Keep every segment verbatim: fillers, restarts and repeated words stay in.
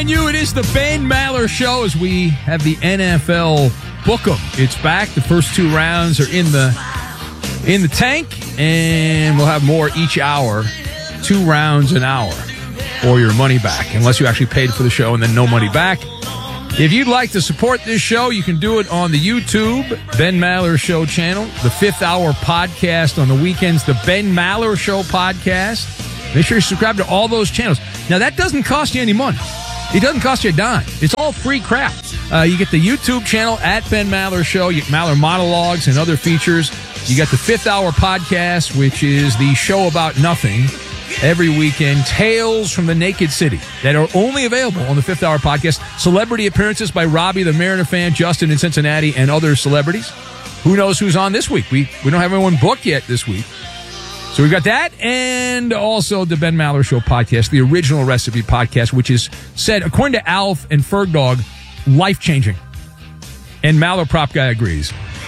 and you. It is the Ben Maller Show as we have the N F L Book'em. It's back. The first two rounds are in the in the tank, and we'll have more each hour. Two rounds an hour, or your money back, unless you actually paid for the show and then no money back. If you'd like to support this show, you can do it on the YouTube Ben Maller Show channel, the Fifth Hour podcast on the weekends, the Ben Maller Show podcast. Make sure you subscribe to all those channels. Now, that doesn't cost you any money. It doesn't cost you a dime. It's all free crap. Uh, you get the YouTube channel at Ben Maller Show. You get Maller monologues and other features. You got the Fifth Hour podcast, which is the show about nothing every weekend. Tales from the Naked City that are only available on the Fifth Hour podcast. Celebrity appearances by Robbie, the Mariner fan, Justin in Cincinnati, and other celebrities. Who knows who's on this week? We we don't have anyone booked yet this week. So we've got that, and also the Ben Maller Show podcast, the original recipe podcast, which is said, according to Alf and Ferg Dog, life-changing. And Maller Prop Guy agrees.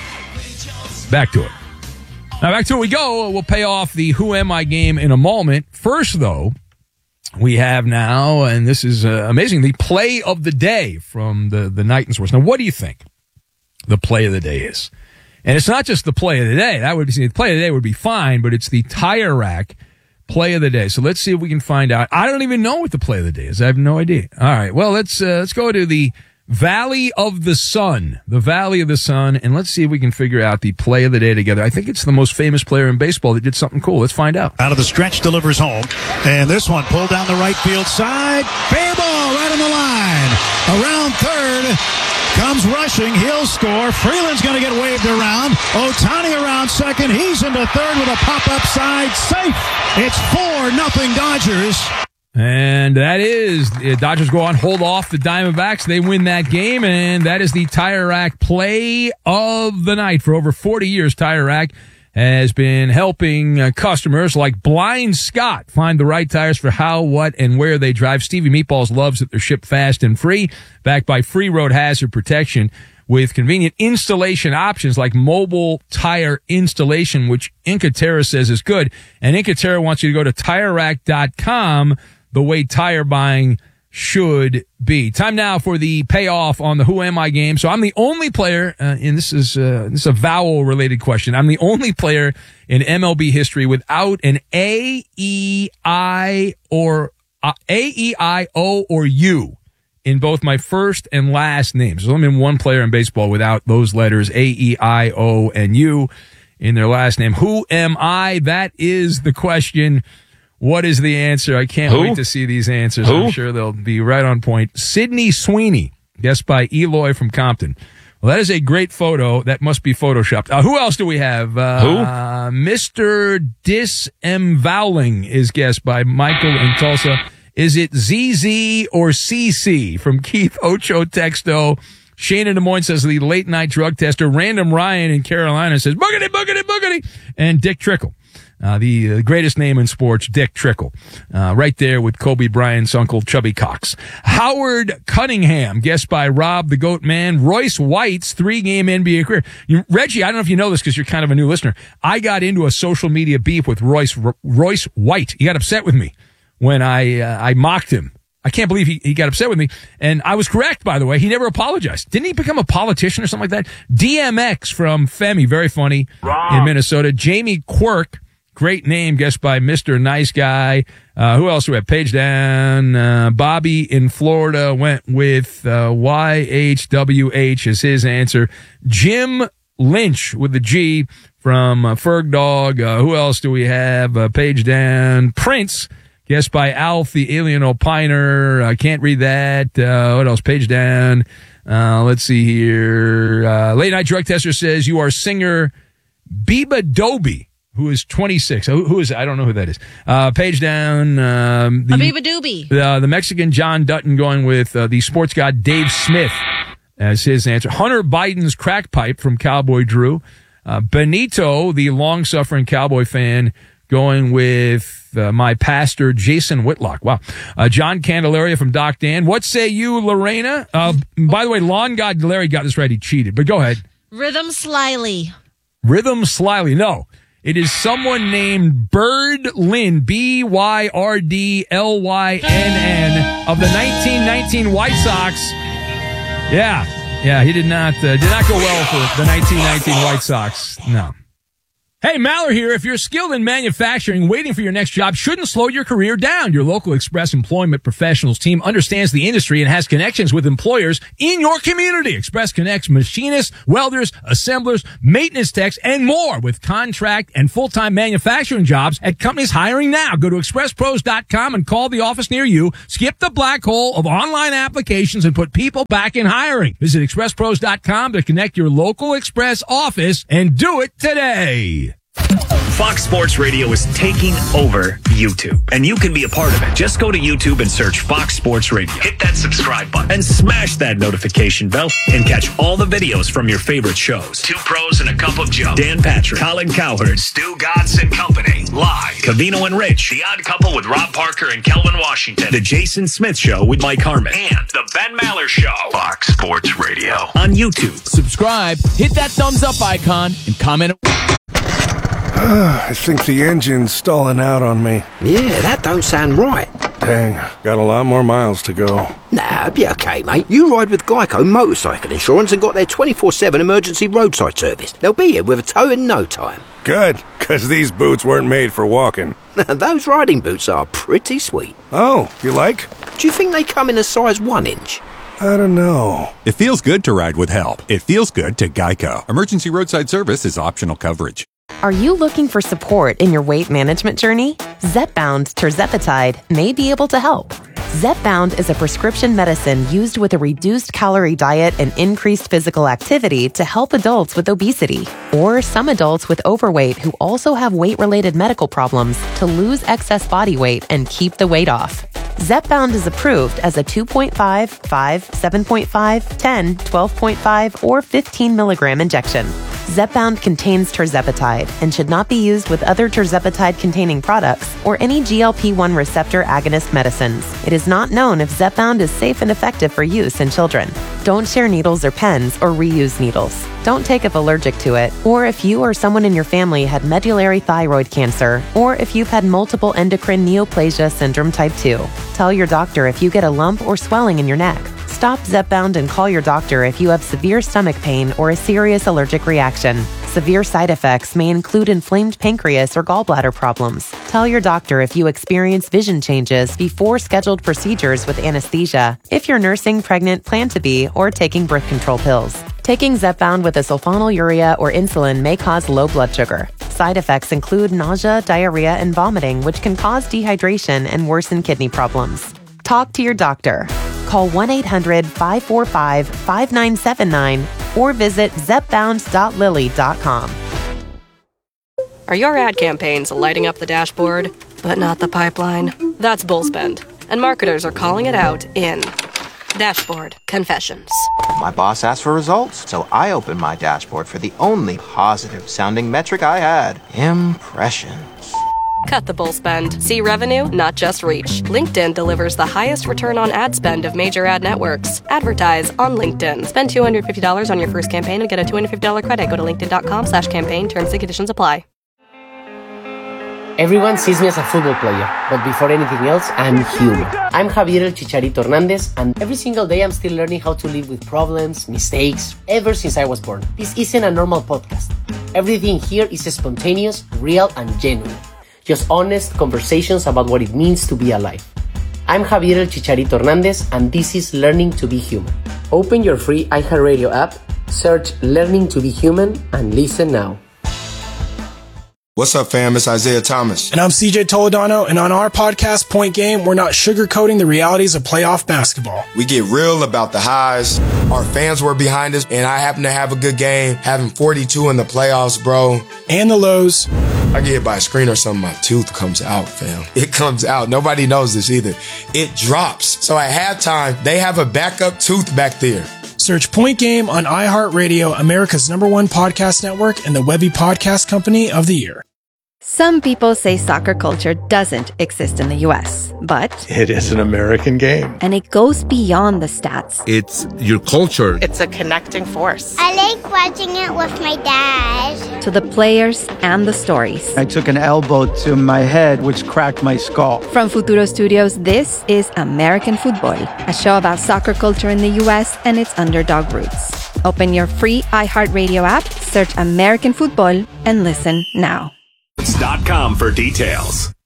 Back to it. Now, back to it we go. We'll pay off the Who Am I game in a moment. First, though, we have now, and this is uh, amazing, the play of the day from the, the Night and Sports. Now, what do you think the play of the day is? And it's not just the play of the day. That would be the play of the day would be fine, but it's the tire rack play of the day. So let's see if we can find out. I don't even know what the play of the day is. I have no idea. All right. Well, let's uh, let's go to the Valley of the Sun, the Valley of the Sun, and let's see if we can figure out the play of the day together. I think it's the most famous player in baseball that did something cool. Let's find out. Out of the stretch, delivers home, and this one pulled down the right field side. Fair ball right on the line. Around third. Comes rushing, he'll score. Freeland's going to get waved around. Ohtani around second. He's into third with a pop-up side. Safe. It's four nothing Dodgers. And that is, the Dodgers go on, hold off the Diamondbacks. They win that game, and that is the Tire Rack play of the night. For over forty years, Tire Rack has been helping uh, customers like Blind Scott find the right tires for how, what, and where they drive. Stevie Meatballs loves that they're shipped fast and free, backed by free road hazard protection with convenient installation options like mobile tire installation, which Incaterra says is good. And Incaterra wants you to go to tire rack dot com, the way tire buying should be. Time now for the payoff on the Who Am I game. So I'm the only player, uh, and this is, uh, this is a vowel-related question. I'm the only player in M L B history without an A, E, I, or uh, A, E, I, O, or U in both my first and last names. There's only been one player in baseball without those letters, A, E, I, O, and U, in their last name. Who am I? That is the question. What is the answer? I can't Who? wait to see these answers. Who? I'm sure they'll be right on point. Sydney Sweeney, guessed by Eloy from Compton. Well, that is a great photo. That must be photoshopped. Uh, who else do we have? Uh, Who? Uh, Mister Disembowling is guessed by Michael in Tulsa. Is it Z Z or C C from Keith Ocho Texto? Shane in Des Moines says the late night drug tester. Random Ryan in Carolina says boogity, boogity, boogity. And Dick Trickle. Uh, the uh, greatest name in sports, Dick Trickle, uh, right there with Kobe Bryant's uncle, Chubby Cox. Howard Cunningham, guessed by Rob the Goat Man. Royce White's three-game N B A career. You, Reggie, I don't know if you know this because you're kind of a new listener. I got into a social media beef with Royce R- Royce White. He got upset with me when I uh, I mocked him. I can't believe he, he got upset with me. And I was correct, by the way. He never apologized. Didn't he become a politician or something like that? D M X from Femi, very funny, Wrong. In Minnesota. Jamie Quirk. Great name, guessed by Mister Nice Guy. Uh, who else do we have? Page down. Uh, Bobby in Florida went with uh, Y H W H as his answer. Jim Lynch with the G from uh, Ferg Dog. Uh, who else do we have? Uh, page down. Prince, guessed by Alf, the Alien Opiner. I can't read that. Uh, what else? Page down. Uh, let's see here. Uh, Late Night Drug Tester says you are singer Biba Doby, who is twenty-six. Who, who is, I don't know who that is. Uh, page down. Um, the, Abiba Doobie. Uh, the Mexican John Dutton going with uh, the sports god Dave Smith as his answer. Hunter Biden's crack pipe from Cowboy Drew. Uh, Benito, the long-suffering Cowboy fan, going with uh, my pastor Jason Whitlock. Wow. Uh, John Candelaria from Doc Dan. What say you, Lorena? Uh, by the way, Lawn God Larry got this right. He cheated. But go ahead. Rhythm Slyly. Rhythm Slyly. No. It is someone named Bird Lynn, B Y R D L Y N N, of the nineteen nineteen White Sox. Yeah, yeah, he did not uh, did not go well for the nineteen nineteen White Sox. No. Hey, Maller here. If you're skilled in manufacturing, waiting for your next job shouldn't slow your career down. Your local Express Employment Professionals team understands the industry and has connections with employers in your community. Express connects machinists, welders, assemblers, maintenance techs, and more with contract and full-time manufacturing jobs at companies hiring now. Go to express pros dot com and call the office near you. Skip the black hole of online applications and put people back in hiring. Visit express pros dot com to connect your local Express office and do it today. Fox Sports Radio is taking over YouTube, and you can be a part of it. Just go to YouTube and search Fox Sports Radio. Hit that subscribe button and smash that notification bell and catch all the videos from your favorite shows. Two Pros and a Cup of Joe, Dan Patrick, Colin Cowherd, Stu Godson Company, Live, Covino and Rich, The Odd Couple with Rob Parker and Kelvin Washington, The Jason Smith Show with Mike Harmon, and The Ben Maller Show. Fox Sports Radio on YouTube. Subscribe, hit that thumbs up icon, and comment. I think the engine's stalling out on me. Yeah, that don't sound right. Dang, got a lot more miles to go. Nah, be okay, mate. You ride with Geico Motorcycle Insurance and got their twenty-four seven emergency roadside service. They'll be here with a tow in no time. Good, because these boots weren't made for walking. Those riding boots are pretty sweet. Oh, you like? Do you think they come in a size one inch? I don't know. It feels good to ride with help. It feels good to Geico. Emergency roadside service is optional coverage. Are you looking for support in your weight management journey? Zepbound tirzepatide may be able to help. Zepbound is a prescription medicine used with a reduced calorie diet and increased physical activity to help adults with obesity or some adults with overweight who also have weight-related medical problems to lose excess body weight and keep the weight off. Zepbound is approved as a two point five, five, seven point five, ten, twelve point five, or fifteen milligram injection. Zepbound contains tirzepatide and should not be used with other tirzepatide-containing products or any G L P one receptor agonist medicines. It is not known if Zepbound is safe and effective for use in children. Don't share needles or pens or reuse needles. Don't take if allergic to it, or if you or someone in your family had medullary thyroid cancer, or if you've had multiple endocrine neoplasia syndrome type two. Tell your doctor if you get a lump or swelling in your neck. Stop Zepbound and call your doctor if you have severe stomach pain or a serious allergic reaction. Severe side effects may include inflamed pancreas or gallbladder problems. Tell your doctor if you experience vision changes before scheduled procedures with anesthesia, if you're nursing, pregnant, plan to be, or taking birth control pills. Taking Zepbound with a sulfonylurea or insulin may cause low blood sugar. Side effects include nausea, diarrhea, and vomiting, which can cause dehydration and worsen kidney problems. Talk to your doctor. Call one eight hundred, five four five, five nine seven nine or visit zepbound dot lilly dot com. Are your ad campaigns lighting up the dashboard, but not the pipeline? That's Bullspend, and marketers are calling it out in Dashboard Confessions. My boss asked for results, so I opened my dashboard for the only positive-sounding metric I had, impressions. Cut the bull spend. See revenue, not just reach. LinkedIn delivers the highest return on ad spend of major ad networks. Advertise on LinkedIn. Spend two hundred fifty dollars on your first campaign and get a two hundred fifty dollars credit. Go to linkedin.com slash campaign. Terms and conditions apply. Everyone sees me as a football player, but before anything else, I'm human. I'm Javier El Chicharito Hernandez, and every single day I'm still learning how to live with problems, mistakes, ever since I was born. This isn't a normal podcast. Everything here is spontaneous, real, and genuine. Just honest conversations about what it means to be alive. I'm Javier El Chicharito Hernandez, and this is Learning to be Human. Open your free iHeartRadio app, search Learning to be Human, and listen now. What's up, fam? It's Isaiah Thomas. And I'm C J Toledano, and on our podcast, Point Game, we're not sugarcoating the realities of playoff basketball. We get real about the highs. Our fans were behind us, and I happen to have a good game, having forty-two in the playoffs, bro. And the lows. I get hit by a screen or something, my tooth comes out, fam. It comes out. Nobody knows this either. It drops. So at halftime, they have a backup tooth back there. Search Point Game on iHeartRadio, America's number one podcast network, and the Webby Podcast Company of the Year. Some people say soccer culture doesn't exist in the U S, but it is an American game. And it goes beyond the stats. It's your culture. It's a connecting force. I like watching it with my dad. To the players and the stories. I took an elbow to my head, which cracked my skull. From Futuro Studios, this is American Football, a show about soccer culture in the U S and its underdog roots. Open your free iHeartRadio app, search American Football, and listen now. dot com for details.